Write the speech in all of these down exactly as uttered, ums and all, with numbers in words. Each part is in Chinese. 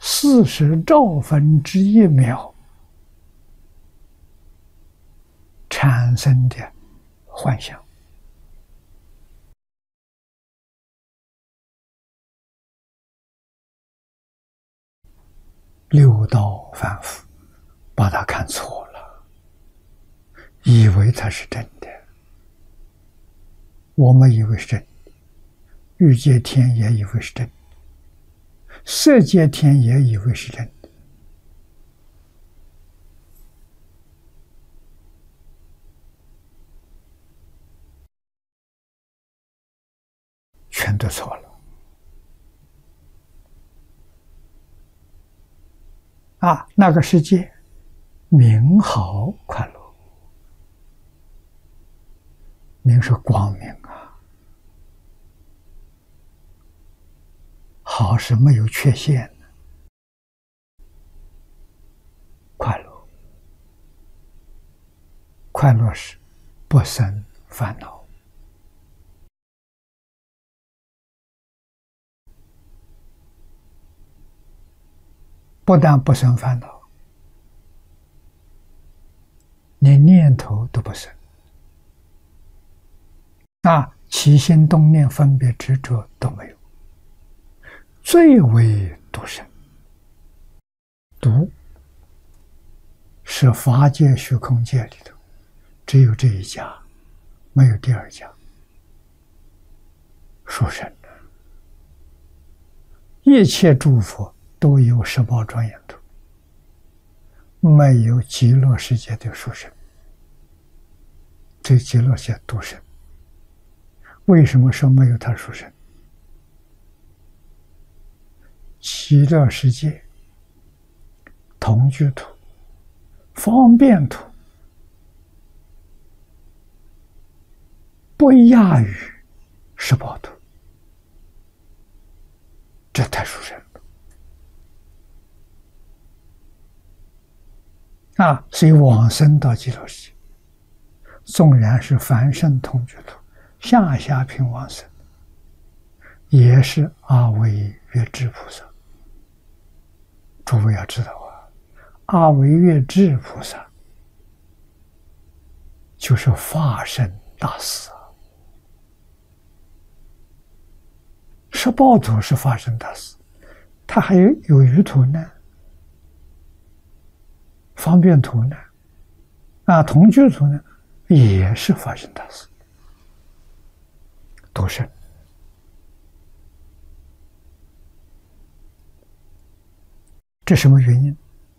四十兆分之一秒产生的幻象。六道凡夫把它看错了，以为它是真的。我们以为是真的，欲界天也以为是真的，色界天也以为是真的。全都错了。啊，那个世界明好快乐，明是光明啊，好是没有缺陷的，快乐，快乐是不生烦恼。不但不生烦恼，连念头都不生，啊，起心动念、分别执着都没有，最为独生。独是法界虚空界里头只有这一家，没有第二家。殊胜，一切诸佛都有十宝庄严土，没有极乐世界的殊胜。这极乐世界独生，为什么说没有它殊胜？极乐世界同居土、方便土不亚于十宝土，这太殊胜了啊！所以往生到极乐世界，纵然是凡圣同居土、下下品往生，也是阿惟越致菩萨。诸位要知道啊，阿惟越致菩萨就是法身大士啊。十宝土是法身大士，他还有有余土呢，方便土呢，啊，同居土呢，也是法身大士，独生。这什么原因？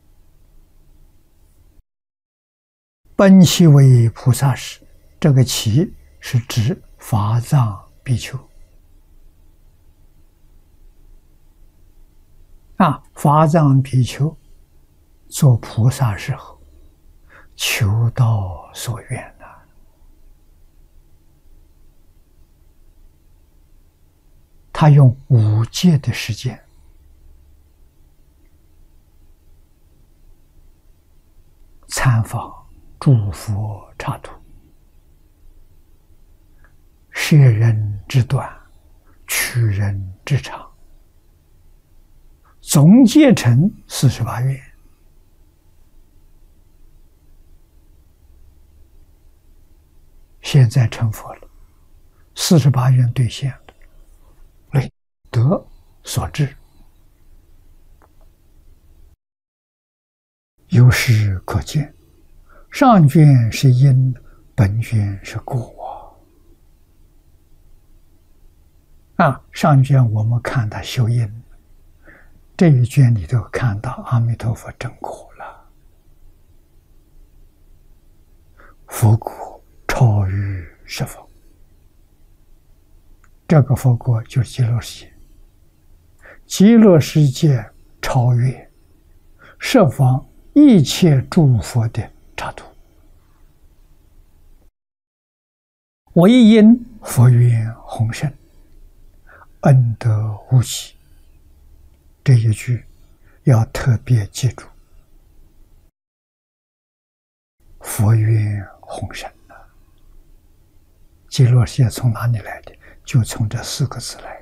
本其为菩萨时，这个其是指法藏比丘啊，法藏比丘做菩萨时候，求道所愿呐、啊，他用五戒的时间。参访诸佛刹土，摄人之短，取人之长，总结成四十八愿。现在成佛了，四十八愿兑现了，为德所致。由是可见，上卷是因，本卷是果啊。上卷我们看他修因，这一卷里头看到阿弥陀佛证果了，佛果超于十方。这个佛果就是极乐世界，极乐世界超越十方一切诸佛的刹土，唯因佛缘宏盛，恩德无极。这一句要特别记住，佛缘宏盛啊！极乐世界从哪里来的？就从这四个字来。